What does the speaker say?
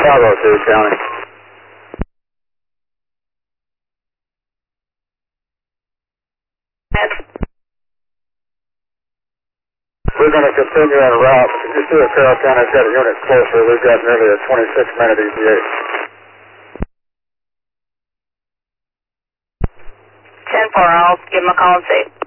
Bravo 2, County. We're going to continue en route. You see if Carroll County's got a unit closer. We've got nearly a 26-minute ETA. 10-4, I'll give them a call and see.